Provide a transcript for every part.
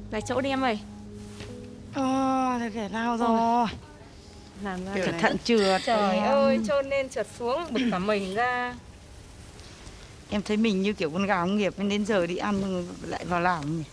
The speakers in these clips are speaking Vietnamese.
Lại chỗ đi em ơi. Thế thể nào rồi? Làm ra Cẩn thận trượt. Trời ơi, trôn lên trượt xuống, bực cả mình ra. Em thấy mình như kiểu con gà công nghiệp, đến giờ đi ăn lại vào làm nhỉ.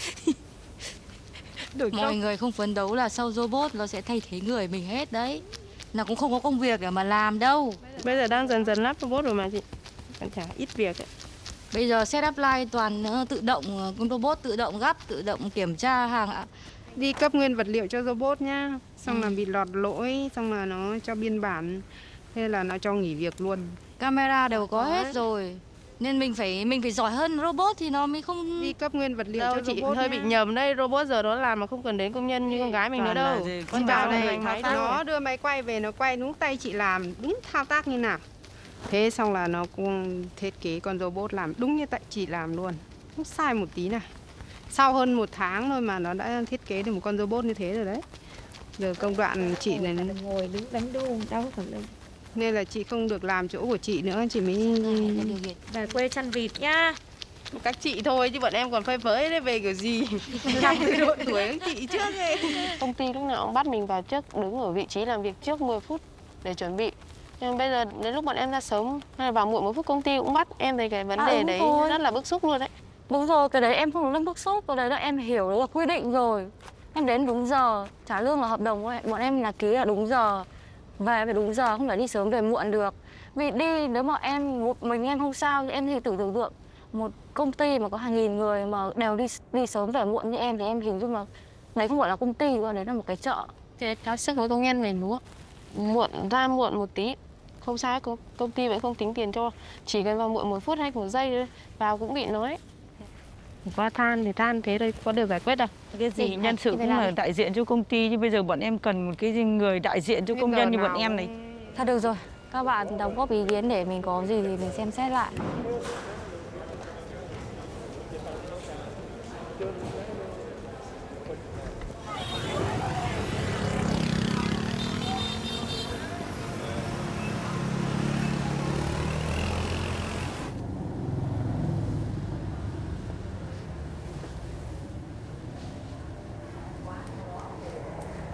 Mọi người không phấn đấu là sau robot nó sẽ thay thế người mình hết đấy. Là cũng không có công việc để mà làm đâu. Bây giờ đang dần dần lắp robot rồi mà chị. Còn chả ít việc ấy. Bây giờ setup line toàn tự động, con robot tự động gắp, tự động kiểm tra hàng ạ. Đi cấp nguyên vật liệu cho robot nhá. Xong là bị lọt lỗi, xong là nó cho biên bản. Thế là nó cho nghỉ việc luôn. Camera đều có hết rồi. Nên mình phải giỏi hơn robot thì nó mới không... Đi cấp nguyên vật liệu đâu, cho chị robot hơi nhá. bị nhầm đây, robot giờ nó làm mà không cần đến công nhân như con gái mình nữa đâu. Con bảo này, máy nó đưa máy quay về, nó quay đúng tay chị làm, đúng thao tác như nào. Thế xong là nó cũng thiết kế con robot làm đúng như tại chị làm luôn. Không sai một tí nào. Sau hơn 1 tháng thôi mà nó đã thiết kế được một con robot như thế rồi đấy. Giờ công đoạn chị này Ngồi đứng đánh đu, đau cả lưng. nên là chị không được làm chỗ của chị nữa, chị mới Về quê chăn vịt nhá. Các chị thôi chứ bọn em còn phơi phới đấy, về kiểu gì. trong cái độ tuổi của chị trước ấy. Công ty lúc nào cũng bắt mình vào trước, đứng ở vị trí làm việc trước 10 phút để chuẩn bị. Nhưng bây giờ đến lúc bọn em ra sớm hay là vào muộn 1 phút công ty cũng bắt. Em thấy cái vấn đề đấy rất là bức xúc luôn đấy. Đúng rồi, cái đấy em không có bức xúc, cái đấy là em hiểu đấy là quy định rồi. Em đến đúng giờ, trả lương là hợp đồng của bọn em là ký là đúng giờ. Về phải đúng giờ, không phải đi sớm về muộn được. Vì đi, nếu mà một mình em không sao, thì em thì tưởng tượng một công ty mà có hàng nghìn người mà đều đi sớm về muộn như em thì em hình dung là đấy không gọi là công ty nữa, đấy là một cái chợ. Thế cáo sức với công nhân này đúng không? Muộn một tí, không sao, công ty vẫn không tính tiền cho. Chỉ cần vào muộn 1 phút hay 1 giây thôi, vào cũng bị nói. Qua than thì than thế đây có được giải quyết đâu. Cái gì nhân sự cũng là đại diện cho công ty, chứ bây giờ bọn em cần một cái người đại diện cho công nhân như bọn em này. Thôi được rồi, các bạn đóng góp ý kiến để mình có gì thì mình xem xét lại.